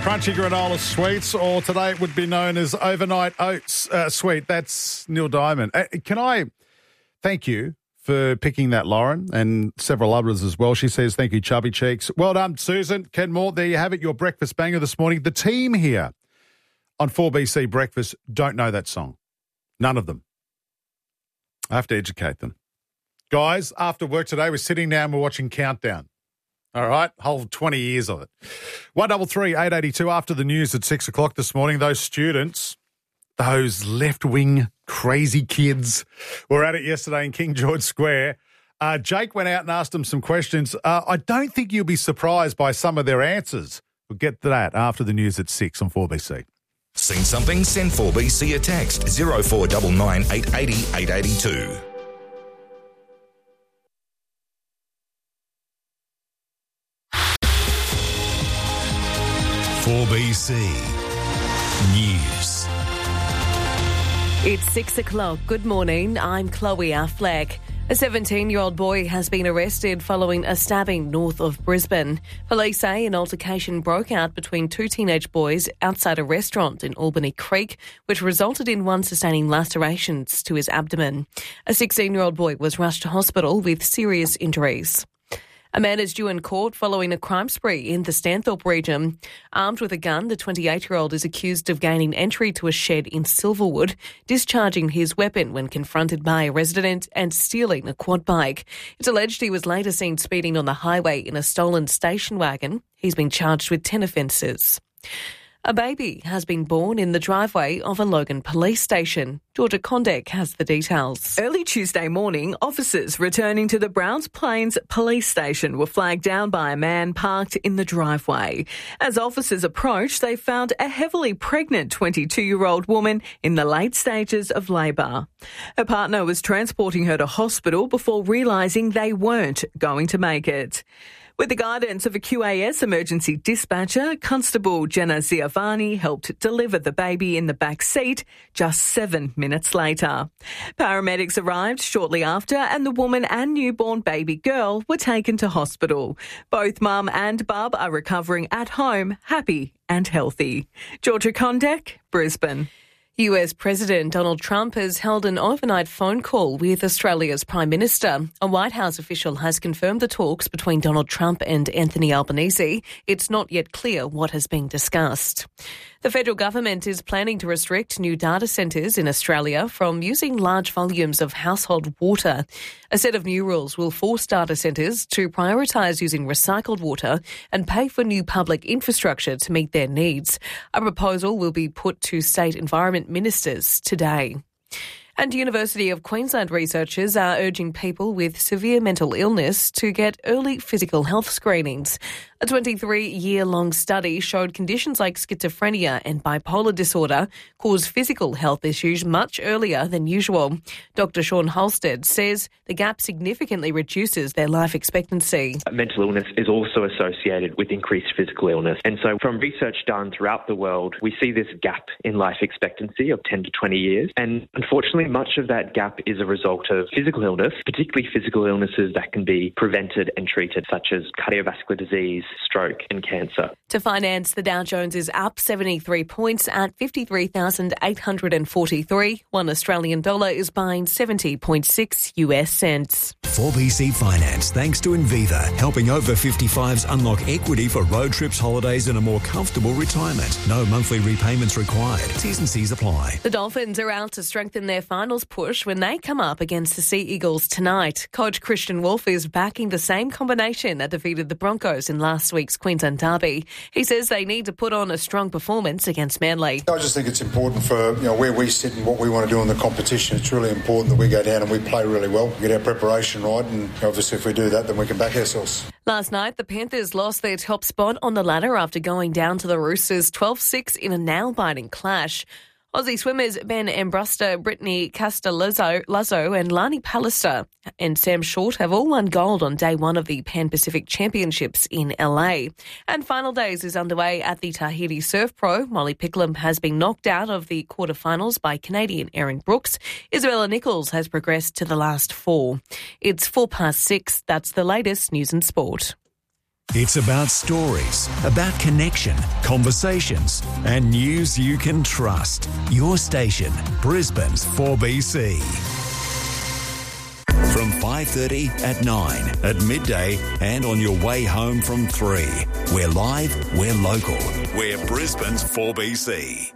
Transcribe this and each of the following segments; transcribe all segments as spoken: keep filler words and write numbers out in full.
Crunchy granola sweets, or today it would be known as overnight oats uh, sweet. That's Neil Diamond. Uh, can I thank you for picking that, Lauren, and several others as well. She says, thank you, Chubby Cheeks. Well done, Susan. Ken Moore, there you have it, your breakfast banger this morning. The team here on four B C Breakfast don't know that song. None of them. I have to educate them. Guys, after work today, we're sitting down, we're watching Countdown. All right, whole twenty years of it. one double three eight eighty two after the news at six o'clock this morning. Those students, those left-wing crazy kids, were at it yesterday in King George Square. Uh, Jake went out and asked them some questions. Uh, I don't think you'll be surprised by some of their answers. We'll get to that after the news at six on four B C. Seen something? Send four B C a text. zero four nine nine eight eight zero eight eight two. four B C News. It's six o'clock. Good morning. I'm Chloe Affleck. A seventeen-year-old boy has been arrested following a stabbing north of Brisbane. Police say an altercation broke out between two teenage boys outside a restaurant in Albany Creek, which resulted in one sustaining lacerations to his abdomen. A sixteen-year-old boy was rushed to hospital with serious injuries. A man is due in court following a crime spree in the Stanthorpe region. Armed with a gun, the twenty-eight-year-old is accused of gaining entry to a shed in Silverwood, discharging his weapon when confronted by a resident and stealing a quad bike. It's alleged he was later seen speeding on the highway in a stolen station wagon. He's been charged with ten offences. A baby has been born in the driveway of a Logan police station. Georgia Condek has the details. Early Tuesday morning, officers returning to the Browns Plains police station were flagged down by a man parked in the driveway. As officers approached, they found a heavily pregnant twenty-two-year-old woman in the late stages of labour. Her partner was transporting her to hospital before realising they weren't going to make it. With the guidance of a Q A S emergency dispatcher, Constable Jenna Ziavani helped deliver the baby in the back seat just seven minutes later. Paramedics arrived shortly after and the woman and newborn baby girl were taken to hospital. Both mum and bub are recovering at home, happy and healthy. Georgia Condek, Brisbane. U S President Donald Trump has held an overnight phone call with Australia's Prime Minister. A White House official has confirmed the talks between Donald Trump and Anthony Albanese. It's not yet clear what has been discussed. The federal government is planning to restrict new data centres in Australia from using large volumes of household water. A set of new rules will force data centres to prioritise using recycled water and pay for new public infrastructure to meet their needs. A proposal will be put to state environment ministers today. And University of Queensland researchers are urging people with severe mental illness to get early physical health screenings. A twenty-three-year-long study showed conditions like schizophrenia and bipolar disorder cause physical health issues much earlier than usual. Doctor Sean Halstead says the gap significantly reduces their life expectancy. Mental illness is also associated with increased physical illness. And so from research done throughout the world, we see this gap in life expectancy of ten to twenty years. And unfortunately, much of that gap is a result of physical illness, particularly physical illnesses that can be prevented and treated, such as cardiovascular disease, stroke and cancer. To finance, the Dow Jones is up seventy-three points at fifty-three thousand eight hundred forty-three. One Australian dollar is buying seventy point six U S cents. four B C Finance, thanks to Inviva, helping over fifty-fives unlock equity for road trips, holidays and a more comfortable retirement. No monthly repayments required. T's and C's apply. The Dolphins are out to strengthen their finals push when they come up against the Sea Eagles tonight. Coach Christian Wolf is backing the same combination that defeated the Broncos in last week's Queensland derby. He says they need to put on a strong performance against Manly. I just think it's important for, you know, where we sit and what we want to do in the competition. It's really important that we go down and we play really well, get our preparation right, and obviously if we do that, then we can back ourselves. Last night, the Panthers lost their top spot on the ladder after going down to the Roosters twelve six in a nail-biting clash. Aussie swimmers Ben Ambruster, Brittany Castelazzo and Lani Pallister and Sam Short have all won gold on day one of the Pan-Pacific Championships in L A. And final days is underway at the Tahiti Surf Pro. Molly Picklum has been knocked out of the quarterfinals by Canadian Erin Brooks. Isabella Nichols has progressed to the last four. It's four past six. That's the latest news and sport. It's about stories, about connection, conversations, and news you can trust. Your station, Brisbane's four B C. From five thirty at nine, at midday, and on your way home from three. We're live, we're local. We're Brisbane's four B C.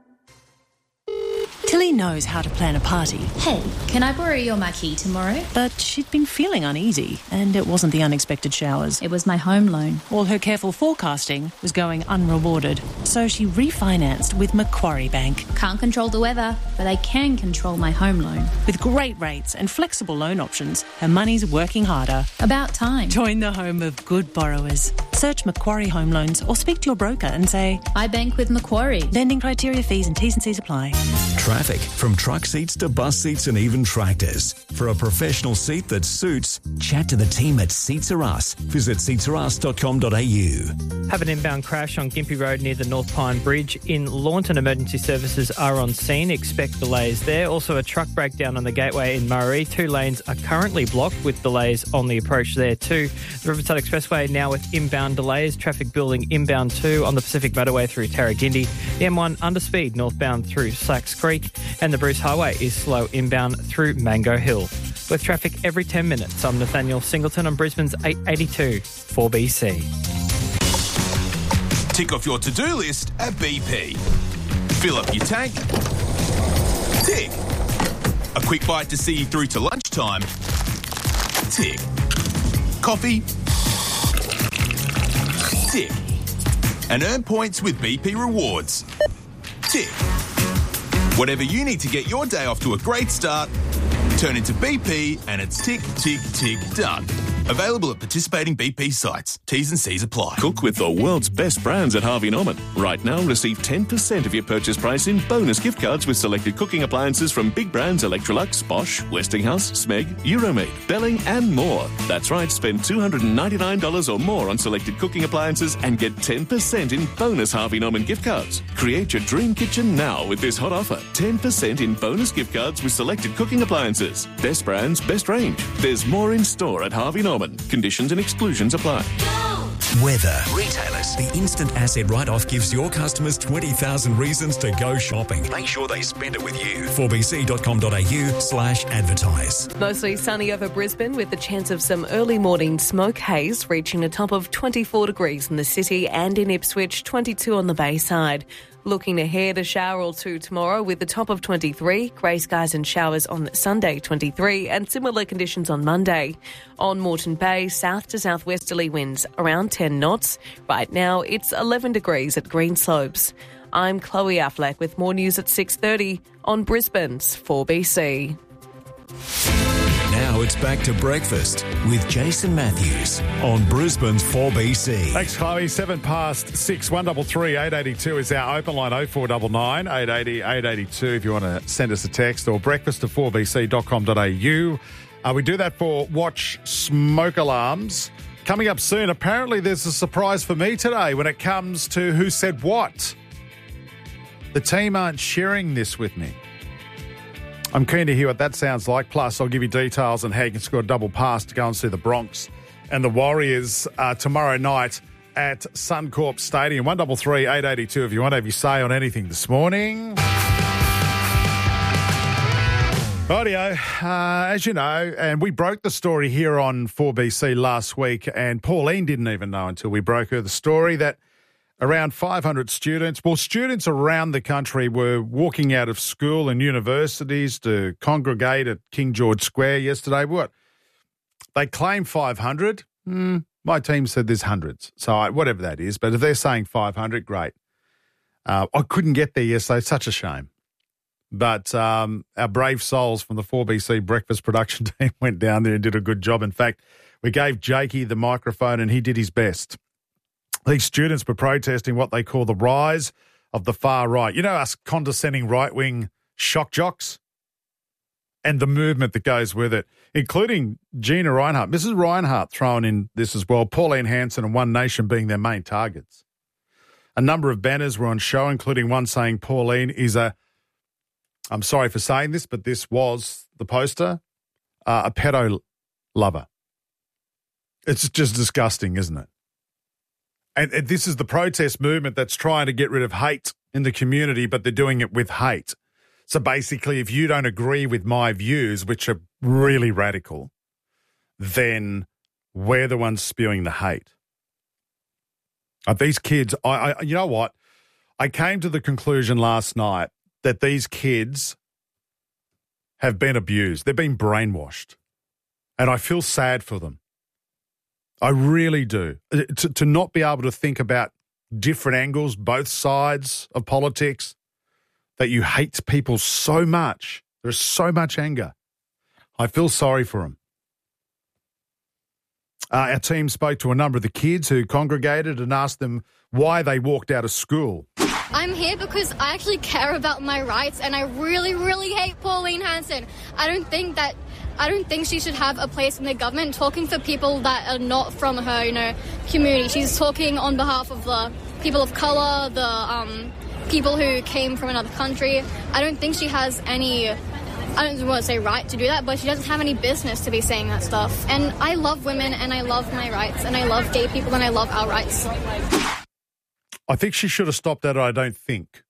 Tilly knows how to plan a party. Hey, can I borrow your marquee tomorrow? But she'd been feeling uneasy, and it wasn't the unexpected showers. It was my home loan. All her careful forecasting was going unrewarded, so she refinanced with Macquarie Bank. Can't control the weather, but I can control my home loan. With great rates and flexible loan options, her money's working harder. About time. Join the home of good borrowers. Search Macquarie Home Loans or speak to your broker and say, I bank with Macquarie. Lending criteria, fees and T's and C's apply. Traffic, from truck seats to bus seats and even tractors. For a professional seat that suits, chat to the team at Seats Are Us. Visit seats are us dot com dot a u. Have an inbound crash on Gympie Road near the North Pine Bridge in Launton. Emergency services are on scene. Expect delays there. Also a truck breakdown on the Gateway in Murray. Two lanes are currently blocked with delays on the approach there too. The Riverside Expressway now with inbound delays. Traffic building inbound too on the Pacific Motorway through Tarragindi. The M one under speed northbound through Slacks Creek. And the Bruce Highway is slow inbound through Mango Hill. With traffic every ten minutes, I'm Nathaniel Singleton on Brisbane's eight eighty-two four B C. Tick off your to-do list at B P. Fill up your tank. Tick. A quick bite to see you through to lunchtime. Tick. Coffee. Tick. And earn points with B P Rewards. Tick. Whatever you need to get your day off to a great start, turn into B P and it's tick, tick, tick, done. Available at participating B P sites. T's and C's apply. Cook with the world's best brands at Harvey Norman. Right now, receive ten percent of your purchase price in bonus gift cards with selected cooking appliances from big brands Electrolux, Bosch, Westinghouse, Smeg, Euromaid, Belling and more. That's right, spend two hundred ninety-nine dollars or more on selected cooking appliances and get ten percent in bonus Harvey Norman gift cards. Create your dream kitchen now with this hot offer. ten percent in bonus gift cards with selected cooking appliances. Best brands, best range. There's more in store at Harvey Norman. Conditions and exclusions apply. Weather. Retailers. The instant asset write-off gives your customers twenty thousand reasons to go shopping. Make sure they spend it with you. four b c dot com dot a u slash advertise. Mostly sunny over Brisbane with the chance of some early morning smoke haze reaching a top of twenty-four degrees in the city and in Ipswich, twenty-two on the Bayside. Looking ahead, a shower or two tomorrow with a top of twenty-three, grey skies and showers on Sunday, twenty-three, and similar conditions on Monday. On Moreton Bay, south to southwesterly winds around ten knots. Right now, it's eleven degrees at Greenslopes. I'm Chloe Affleck with more news at six thirty on Brisbane's four B C. Now it's back to breakfast with Jason Matthews on Brisbane's four B C. Thanks, Chloe. Seven past six, one double three, eight eighty-two is our open line, oh four nine nine, eight eighty, eight eighty-two if you want to send us a text, or breakfast at four b c dot com dot a u. Uh, we do that for Watch Smoke Alarms. Coming up soon, apparently there's a surprise for me today when it comes to who said what. The team aren't sharing this with me. I'm keen to hear what that sounds like. Plus, I'll give you details on how you can score a double pass to go and see the Bronx and the Warriors uh, tomorrow night at Suncorp Stadium. one double three, eight eighty-two if you want to have your say on anything this morning. Audio, uh, as you know, and we broke the story here on four B C last week, and Pauline didn't even know until we broke her the story that around five hundred students, well, students around the country were walking out of school and universities to congregate at King George Square yesterday. What? They claim five hundred. Mm, my team said there's hundreds. So I, whatever that is, but if they're saying five hundred, great. Uh, I couldn't get there yesterday. Such a shame. But um, our brave souls from the four B C breakfast production team went down there and did a good job. In fact, we gave Jakey the microphone and he did his best. These students were protesting what they call the rise of the far right. You know, us condescending right-wing shock jocks and the movement that goes with it, including Gina Reinhart. Missus Reinhart thrown in this as well, Pauline Hanson and One Nation being their main targets. A number of banners were on show, including one saying Pauline is a, I'm sorry for saying this, but this was the poster, uh, a pedo lover. It's just disgusting, isn't it? And, and this is the protest movement that's trying to get rid of hate in the community, but they're doing it with hate. So basically, if you don't agree with my views, which are really radical, then we're the ones spewing the hate. Uh, these kids, I, I, you know what? I came to the conclusion last night that these kids have been abused. They've been brainwashed. And I feel sad for them. I really do. To, to not be able to think about different angles, both sides of politics, that you hate people so much. There's so much anger. I feel sorry for them. Uh, our team spoke to a number of the kids who congregated and asked them why they walked out of school. I'm here because I actually care about my rights, and I really, really hate Pauline Hanson. I don't think that I don't think she should have a place in the government talking for people that are not from her, you know, community. She's talking on behalf of the people of colour, the um, people who came from another country. I don't think she has any, I don't want to say right to do that, but she doesn't have any business to be saying that stuff. And I love women, and I love my rights, and I love gay people, and I love our rights. I think she should have stopped that. I don't think.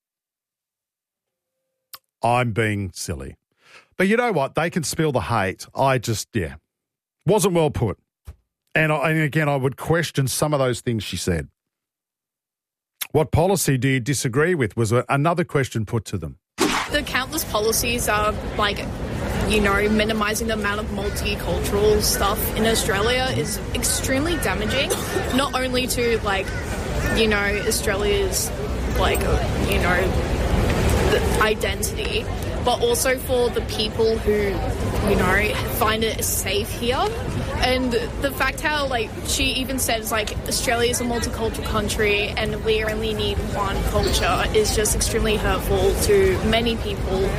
I'm being silly. But you know what? They can spill the hate. I just, yeah, wasn't well put. And, I, and again, I would question some of those things she said. What policy do you disagree with was a, another question put to them. The countless policies are like, you know, minimising the amount of multicultural stuff in Australia is extremely damaging, not only to, like, you know, Australia's, like, you know, the identity, but also for the people who, you know, find it safe here. And the fact how, like, she even says, like, Australia is a multicultural country and we only need one culture is just extremely hurtful to many people.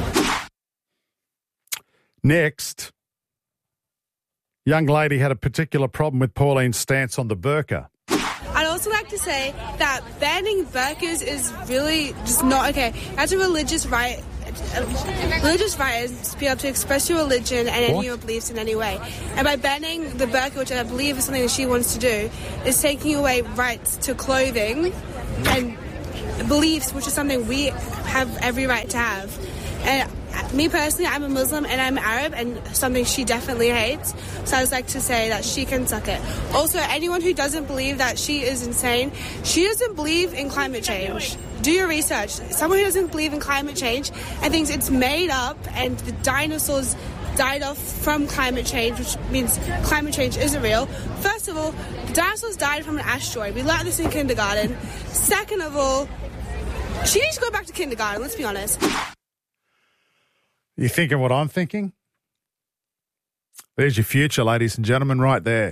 Next, young lady had a particular problem with Pauline's stance on the burqa. I'd also like to say that banning burqas is really just not okay. That's a religious right. Religious right is to be able to express your religion and any of your beliefs in any way. And by banning the burqa, which I believe is something that she wants to do, is taking away rights to clothing and beliefs, which is something we have every right to have. And me personally, I'm a Muslim and I'm Arab, and something she definitely hates. So I would like to say that she can suck it. Also, anyone who doesn't believe that she is insane, she doesn't believe in climate change. Do your research. Someone who doesn't believe in climate change and thinks it's made up and the dinosaurs died off from climate change, which means climate change isn't real. First of all, the dinosaurs died from an asteroid. We learned this in kindergarten. Second of all, she needs to go back to kindergarten, let's be honest. You thinking what I'm thinking? There's your future, ladies and gentlemen, right there.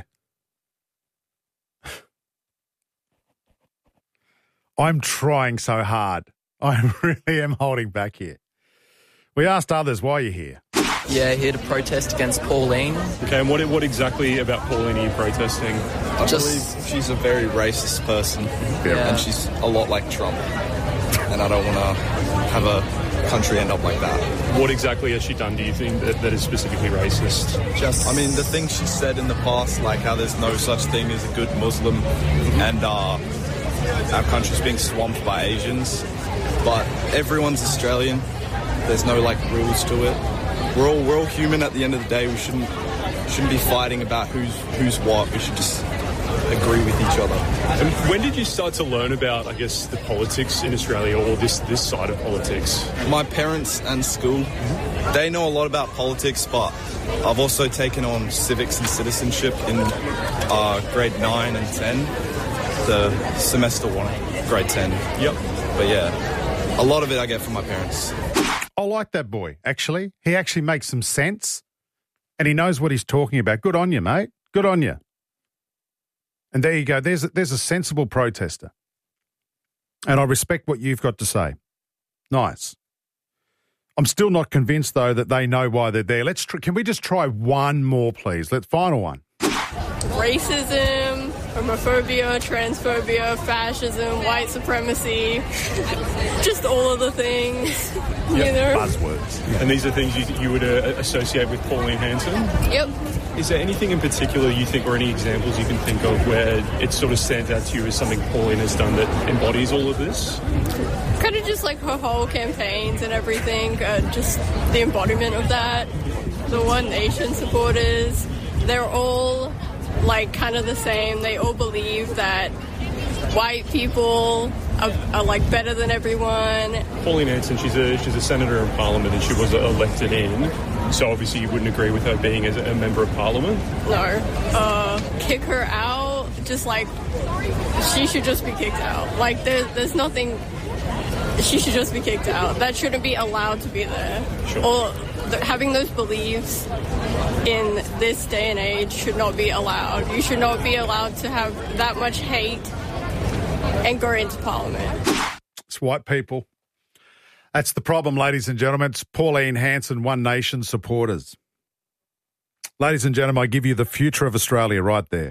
I'm trying so hard. I really am holding back here. We asked others, why are you here? Yeah, here to protest against Pauline. Okay, and what what exactly about Pauline are you protesting? I Just, believe she's a very racist person, yeah. And she's a lot like Trump. And I don't want to have a country end up like that. What exactly has she done, do you think, that, that is specifically racist? Just, I mean, the things she said in the past, like how there's no such thing as a good Muslim, and uh, our country's being swamped by Asians. But everyone's Australian. There's no, like, rules to it. We're all we're all human at the end of the day. We shouldn't shouldn't be fighting about who's who's what. We should just agree with each other. And when did you start to learn about, I guess, the politics in Australia, or this this side of politics? My parents and school, they know a lot about politics, but I've also taken on civics and citizenship in uh, grade nine and ten, the semester one, grade ten. Yep. But yeah, a lot of it I get from my parents. I like that boy, actually. He actually makes some sense, and he knows what he's talking about. Good on you, mate. Good on you. And there you go. There's a, there's a sensible protester. And I respect what you've got to say. Nice. I'm still not convinced, though, that they know why they're there. Let's tr- Can we just try one more, please? Let's final one. Racism, homophobia, transphobia, fascism, white supremacy, just all of the things, yep. you know. Buzzwords. And these are things you, you would uh, associate with Pauline Hanson? Yep. Is there anything in particular you think, or any examples you can think of, where it sort of stands out to you as something Pauline has done that embodies all of this? Kind of just like her whole campaigns and everything, uh, just the embodiment of that. The One Nation supporters, they're all like kind of the same. They all believe that white people are, are like better than everyone. Pauline Hanson, she's a she's a senator in Parliament, and she was elected in. So obviously you wouldn't agree with her being as a member of Parliament? No. Uh, kick her out. Just like she should just be kicked out. Like there, there's nothing. She should just be kicked out. That shouldn't be allowed to be there. Sure. Or th- having those beliefs in this day and age should not be allowed. You should not be allowed to have that much hate and go into Parliament. It's white people. That's the problem, ladies and gentlemen. It's Pauline Hanson, One Nation supporters. Ladies and gentlemen, I give you the future of Australia right there.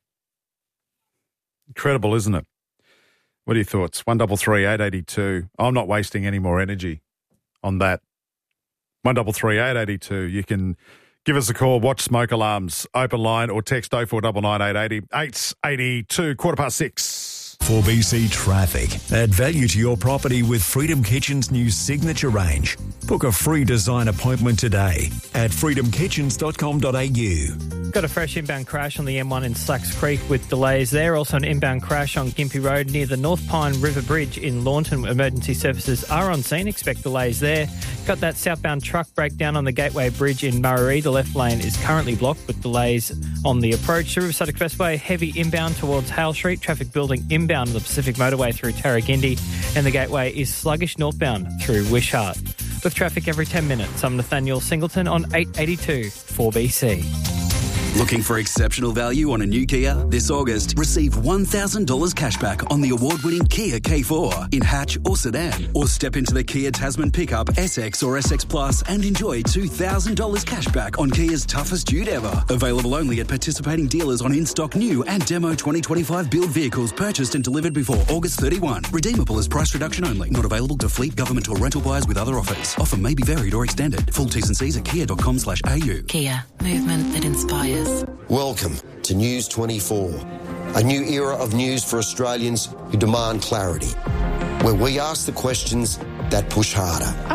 Incredible, isn't it? What are your thoughts? one double three eight eighty two. I'm not wasting any more energy on that. one double three eight eighty two. You can give us a call, watch Smoke Alarms, open line, or text oh four nine nine eight eight oh. eight eighty-two, quarter past six. four B C Traffic. Add value to your property with Freedom Kitchen's new signature range. Book a free design appointment today at freedom kitchens dot com dot a u. Got a fresh inbound crash on the M one in Slacks Creek with delays there. Also an inbound crash on Gympie Road near the North Pine River Bridge in Launton. Emergency services are on scene. Expect delays there. Got that southbound truck breakdown on the Gateway Bridge in Murray. The left lane is currently blocked with delays on the approach to Riverside Expressway. Heavy inbound towards Hale Street. Traffic building inbound on the Pacific Motorway through Tarragindi. And the Gateway is sluggish northbound through Wishart. With traffic every ten minutes, I'm Nathaniel Singleton on eight eighty-two four B C. Looking for exceptional value on a new Kia? This August, receive one thousand dollars cashback on the award-winning Kia K four in hatch or sedan. Or step into the Kia Tasman pickup, S X or S X Plus and enjoy two thousand dollars cashback on Kia's toughest dude ever. Available only at participating dealers on in-stock new and demo twenty twenty-five build vehicles purchased and delivered before August thirty-first. Redeemable as price reduction only. Not available to fleet, government or rental buyers with other offers. Offer may be varied or extended. Full T's and C's at kia dot com slash a u. Kia. Movement that inspires. Welcome to News twenty-four, a new era of news for Australians who demand clarity, where we ask the questions that push harder.